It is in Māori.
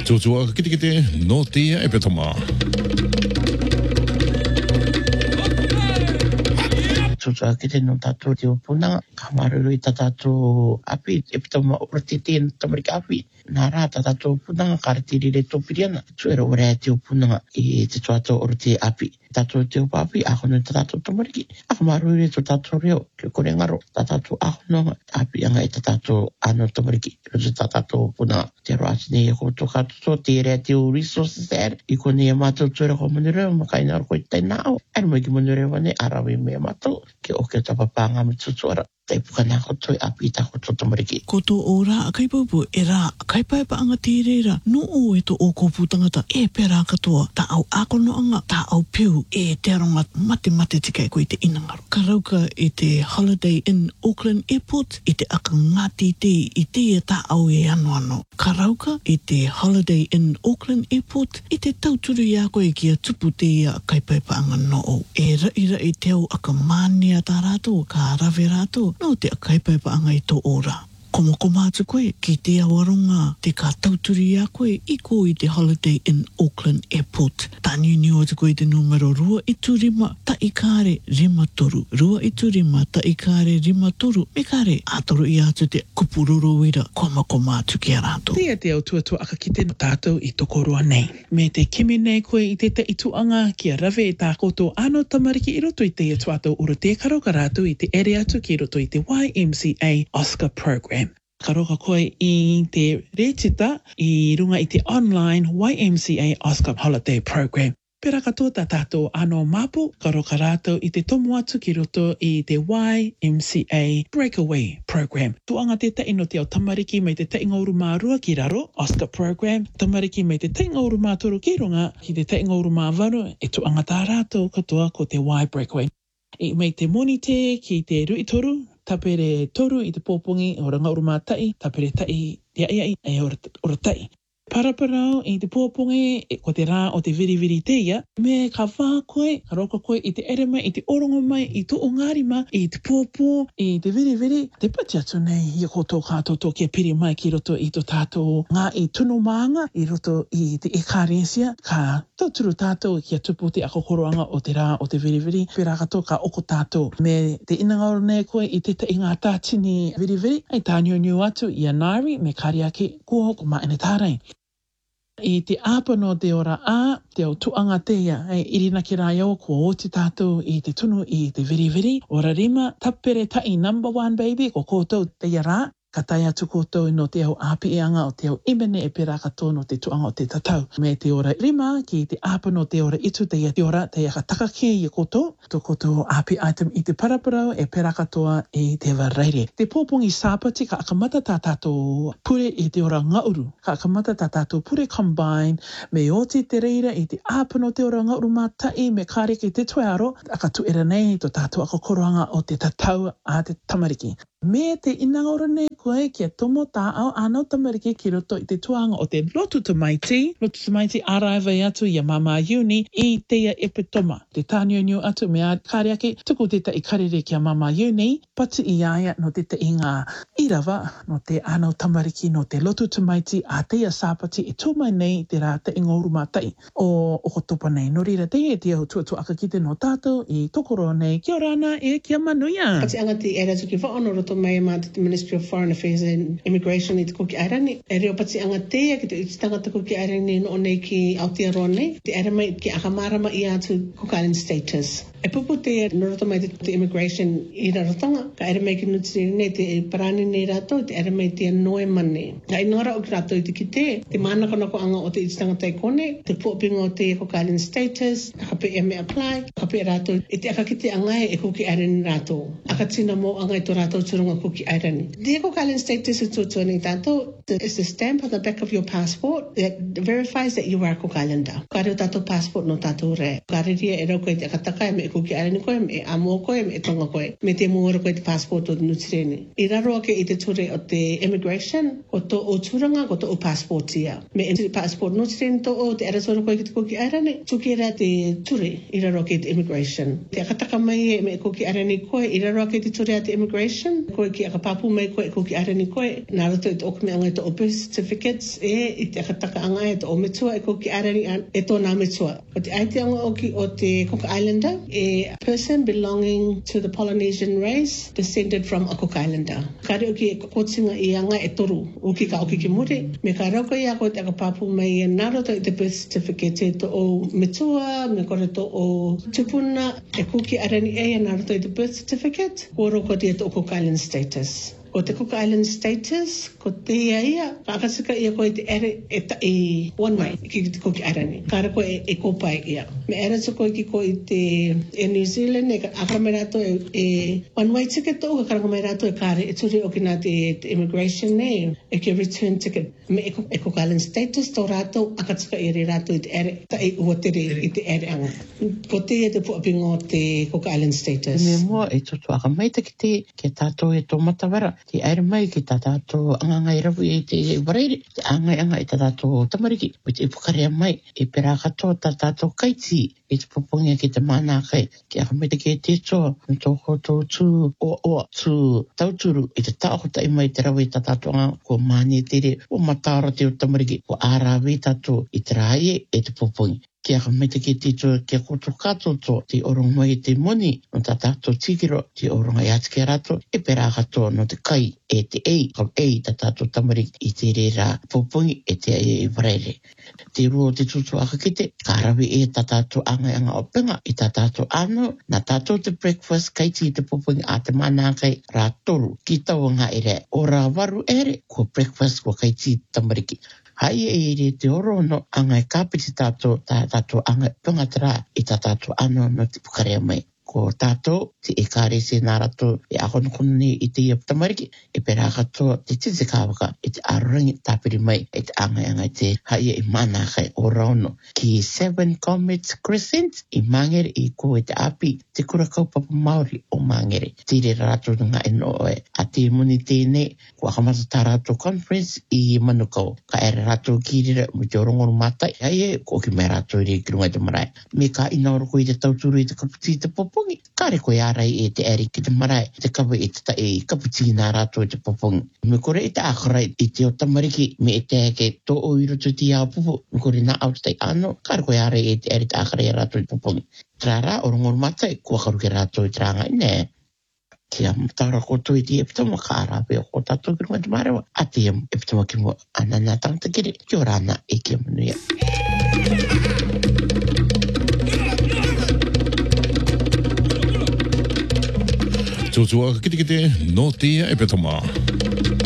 Tutua kite no tia e petoma. Tutua kite no tatu te upuna. Kamaru i tatu api e petoma ortitien tamarika api. Nara tatu upuna karatiri le topiriana. Tuera ore te upuna i te tuato orte api. Tatu te upapi ako no tatu tamariki. Ako maru i te tatu reo. Ke kore ngaro. Tatu ako no api anga i tatu ano tamariki. Roto tatu upuna. Te roas ne e koto katoto te rea te o resources er. I kone e mato tuera ko manureo makaina rako i tai nao. Ero mai ki manureo wane arawe me mato. Ke o ke tapapanga me tutuara. Te pukana ko toi api ta ko tamariki. Koto o rā a kaipaupu e rā a kaipaipa anga tērera no o e to o kōpū tangata e pērā katoa ta au akono anga ta au piu e te aronga mate tika e koe te inangaro. Ka rauka i te Holiday Inn Auckland Airport i te aka ngāti te i te e ta au e ano. Ka rauka i te Holiday Inn Auckland Airport i te tauturu i a koe ki a tupu te a kaipaipa anga no o. E raira i te au aka mānea tā rātou ka rawe rātou no te a kaipaipa anga i tō ora. Komoko mātu koe ki te awaronga te ka tauturi a koe i ko i te Holiday Inn Auckland Airport. Tāniu niu atu koe te numero 2 i turima ta i kāre rima toru. 2 i turima ta i kāre rima toru. Me kāre ātoro i atu te kupuroro wira komoko mātu ki a rātou. Tia te au tuatua aka ki te tātou i tokoroa nei. Me te kimi nei koe i te ituanga ki a rawe i tā koto ano tamariki i roto i te atuatou uro te karo ka rātou i te ere atu ki roto i te YMCA Oscar Program. Ka roka koe i te retita i runga i te online YMCA Oscar Holiday Program. Pera katoa tā tātou ano mapu, ka roka rātou i te tomu atu ki roto i te YMCA Breakaway Program. Tuanga te taino te au tamariki mai te tainga uru mārua ki raro, Oscar Program. Tamariki mai te tainga uru mātoro ki runga ki te tainga uru māwaru, e tuanga tā rātou katoa ko te Y Breakaway. I mai te monite ki te rui toru, tapere toru i te pōpongi o ranga urumātai, tapere tai te aiai e ora tai. Paraparau i te pōpongi ko te rā o te viriviri teia, me ka whā koe, ka roka koe i te ere mai, i te orongo mai, i te ongari mai, i te pōpō, i te viriviri. Te pati atu nei, i koto kātoto kia piri mai ki roto i to tātou ngā i tunu maanga, i roto i te ekaresia, ka tauturu tātou kia tupu te akokoroanga o te rā o te viriviri, pera kato ka oko tātou. Me te inangaoro nei koe i te ngā tātini viriviri, ai tāniu atu i a Nairi, me kariake kua hoko ma ene tārai. I te āpano te ora a, te au tuanga teia, irina ki rā iau kua o te tātou i te tunu i te viriviri. Ora rima, tapere tai number 1 baby, ko koutou teia rā. Ka tai atu koutou no te au āpianga o te au imene e pera katoa no te tuanga o te tatau. Me te ora rima ki te āpano te ora itu teia te ora teia ka takake i koutou. To koutou āpi item i te paraparau e pera katoa i te wareire. Te pōpongi sāpati ka akamata tā tātou pure i te ora ngauru. Ka akamata tā tātou pure combine me o te reira i te āpano te ora ngauru mātai me kāreke te tuaro. Aka tuera nei to tātou akokoroanga o te tatau a te tamariki. Me te inangora nei koe kia tomo tā au anau tamariki ki roto i te tuanga o te lotu tamaiti. Lotu tamaiti araiva atu i a mama uni i teia epitoma. Te tāniu atu mea kāreake tuku te ta i karere ki a mama uni. Pati i aia no te i ngā irawa no te anau tamariki no te lotu tamaiti a teia sāpati e tūmai nei te rā te ingouru mātai o kotopa nei. No rira teia e te au tuatua aka kite no tātou i tokoro nei. Kia orana e kia manuia. Pati anga te era tuki whaono roto mai mā te Ministry of Foreign Affairs and Immigration i te kuki airani. E reo pati anga te ki te tangata kuki airani no nei ki Aotearoa nei. Te era mai ki akamarama i atu Cook Island status. E pupu te no roto mai te immigration i rarotonga. Ka era mai ki nutiri nei te parani nei rato, te era mai te noe mane. Ka inora o ki rato i te ki te mānakonako anga o te tangata i kone, te pōpingo o te Cook Island status, ka pe e me apply, ka pe rato i te aka ki te angai e kuki airani rato. Aka tina mo angai to rato turunga kuki airani. The Cook Island status is to ni tato. It's the stamp on the back of your passport that verifies that you are a Cook Islander. Ka reo tato passport no tato re. Ka reria e rau koe te akataka e me e kuki airani koe, me e amo koe, me e tonga koe. Me te muara koe te passport o nutirene. I raro ake i te ture o te immigration, o to o turanga, o to o passport ia. Me e passport nutirene to o te aratoro koe ki te kuki airani, tuki era te ture i raro ake i te immigration. Te akataka mai e me e kuki airani koe, i raro ake te ture a te immigration, koe ki aka papu mai koe ko ki arani koe na roto to okme anga to birth certificates e te aka taka anga e to ometua e ko ki arani e to na metua o te aite anga o te Cook Islander a person belonging to the Polynesian race descended from a Cook Islander kare o ki kotinga I anga e toru o ki ka o ki mure me ka rauka ia ko te aka papu mai e na roto te birth certificate e to o metua me kore to o tupuna e ko ki arani e na roto te birth certificate ko ro ko te to Cook Island status. Ko te Cook Island status, ko te ia, kakasika ia koe te ere e one way, ki te koki arani. Kara koe e kopai ia. Me ere so koe ki koe te New Zealand, e akaramerato e one way ticket o, akaramerato e kare, e turi o kina te immigration ne, e ki return ticket. Me e Cook Island status, tō rato, akatika i re rato I te ere, ta e ua tere I te ere anga. Ko te te puapingo te Cook Island status. Me mua e tutu akamaita ki te, ke tātou e tō matawara. Te aere mai ki tā tātou anganga I rawu I te wareire, te anga I tā tātou tamariki, me te ipukarea mai, e pera katoa tā tātou kaiti, e te popongia ki te mana kai, ki akameta ki te toa, me tō koto tū o tū tauturu, e te tāhota I mai te rawu I tā tātou anga, ko mani tere, o matara te o tamariki, ko ārawe tātou I te raie, e te popongi. Ki akameta ki te toa, ki a koto katoto, te oronga mai te moni, no tā tātou tikiro, te oronga I atike rato, e pera katoa no te kai, e te ei, kau ei tā tātou tamariki I te re rā popongi, e te ei whareire. Te rua te tutu akakite, ka rawe e tā tātou anga o penga, I tā tātou ano, na tātou te breakfast, kaiti I te popongi a te mana kai rā toru, ki tau ngā ere, o rā waru ere, ko breakfast, ko kaiti tamariki. Hai e re te oro no anga e kāpiti tātou anga penga tera I tā tātou ano no te pukarea mai. Ko tātou te e kāre se nā rato e akonokono ne I te ia tamariki e pera katoa te tete kāwaka e te arorangi tāpiri mai e te anga te hai e mana kai o rauno ki 7 Comets Crescent I Mangere I ko e te api te kura kaupapa Māori o Mangere. Tire rato nga e no e a te muni tēne ko akamata tā rato conference I Manukau. Ka ere rato kirira mo te orongoru matai hai e ko ki mai rato I re kirunga te marae. Me ka inauroko I te tauturu I te kaputi te popongi. Kare koe arai e te eri ki te marae, te kawa e te tae kaputi nā rato e te popongi. Me kore e te akarai I te o tamariki, me e te ke tō o I roto ti au pupu, me kore nā au te ano, kare koe arai e te eri te akarai e rato e te popongi. Trara, orongoru matai, kua karuke rato e tranga I ne. Kia mtara koto I te epitama ka arawe o ko tātou ki runga te marewa. A te epitama ki mua anana tangata kere, ki o rana e kia manuia. Tutua kite no tia epitoma.